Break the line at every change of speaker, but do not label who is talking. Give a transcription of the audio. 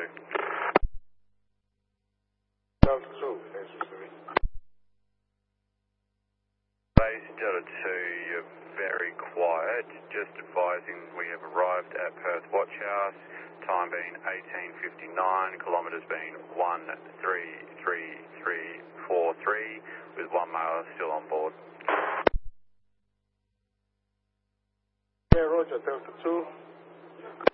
Delta 2, thanks for receiving.
Base Delta 2, you're very quiet. Just advising we have arrived at Perth Watch House, time being 18:59, kilometres being 13343, with one male still on board.
Yeah, Roger, Delta 2.